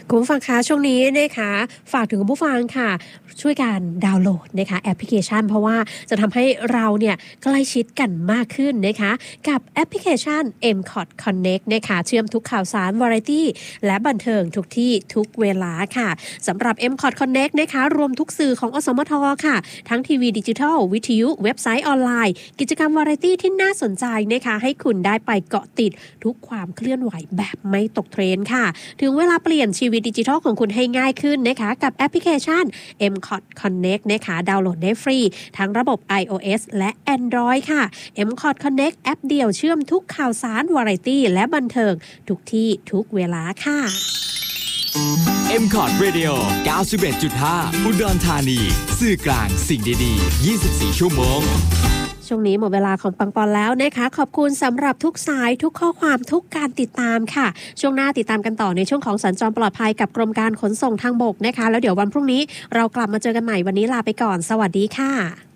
คุณผู้ฟังคะช่วงนี้นะคะฝากถึงคุณผู้ฟังค่ะช่วยการดาวน์โหลดนะคะแอปพลิเคชันเพราะว่าจะทำให้เราเนี่ยใกล้ชิดกันมากขึ้นนะคะกับแอปพลิเคชัน MCOT Connect นะคะเชื่อมทุกข่าวสารวาไรตี้และบันเทิงทุกที่ทุกเวลาค่ะสำหรับ MCOT Connect นะคะรวมทุกสื่อของอสมทค่ะทั้งทีวีดิจิทัลวิทยุเว็บไซต์ออนไลน์กิจกรรมวาไรตี้ที่น่าสนใจนะคะให้คุณได้ไปเกาะติดทุกความเคลื่อนไหวแบบไม่ตกเทรนด์ค่ะถึงเวลาเปลี่ยนชีวิตดิจิทัลของคุณให้ง่ายขึ้นนะคะกับแอปพลิเคชัน MCOT Connect นะคะดาวน์โหลดได้ฟรีทั้งระบบ iOS และ Android ค่ะ MCOT Connect แอปเดียวเชื่อมทุกข่าวสารวาไรตี้และบันเทิงทุกที่ทุกเวลาค่ะ MCOT Radio 91.5 อุดรธานีสื่อกลางสิ่งดีๆ24 ชั่วโมงช่วงนี้หมดเวลาของปังปอนแล้วนะคะขอบคุณสำหรับทุกสายทุกข้อความทุกการติดตามค่ะช่วงหน้าติดตามกันต่อในช่วงของสัญจรปลอดภัยกับกรมการขนส่งทางบกนะคะแล้วเดี๋ยววันพรุ่งนี้เรากลับมาเจอกันใหม่วันนี้ลาไปก่อนสวัสดีค่ะ